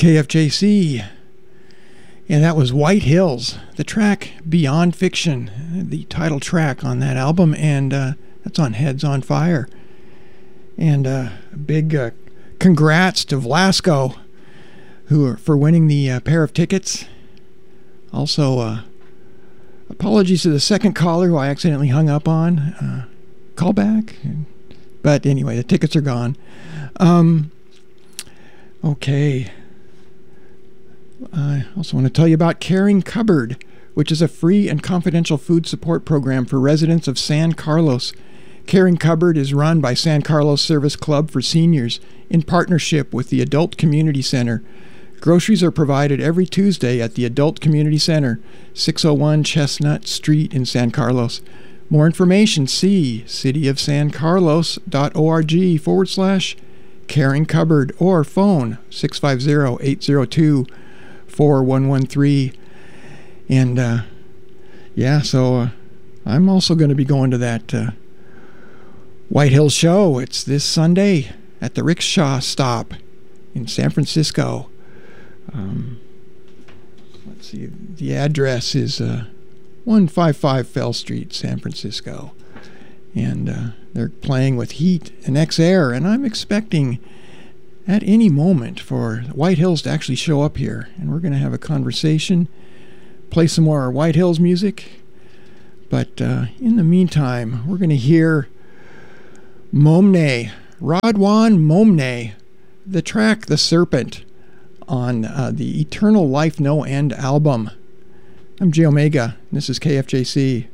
KFJC. And that was White Hills, the track Beyond Fiction, the title track on that album, and that's on Heads on Fire. And big congrats to Vlasco for winning the pair of tickets. Also, apologies to the second caller who I accidentally hung up on. Call back. But anyway, the tickets are gone. Okay. I also want to tell you about Caring Cupboard, which is a free and confidential food support program for residents of San Carlos. Caring Cupboard is run by San Carlos Service Club for Seniors in partnership with the Adult Community Center. Groceries are provided every Tuesday at the Adult Community Center, 601 Chestnut Street in San Carlos. More information, see cityofsancarlos.org/Caring Cupboard or phone 650-802-4113. And so I'm also going to be going to that White Hills show. It's this Sunday at the Rickshaw Stop in San Francisco. Let's see, the address is 155 Fell Street, San Francisco. And they're playing with Heat and X-Air, and I'm expecting at any moment for White Hills to actually show up here. And we're going to have a conversation, play some more White Hills music. But in the meantime, we're going to hear Momne, Radwan Momne, the track The Serpent on the Eternal Life No End album. I'm J Omega, and this is KFJC.